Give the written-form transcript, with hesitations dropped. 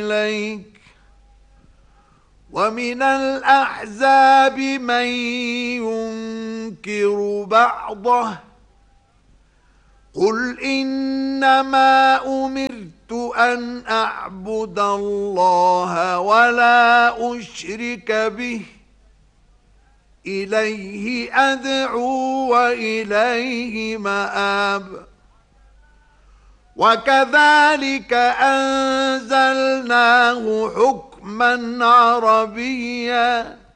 إليك ومن الأحزاب من ينكر بعضه قل إنما أمرت أن أعبد الله ولا أشرك به إليه أدعو وإليه مآب وكذلك أنزلناه حكما عربيا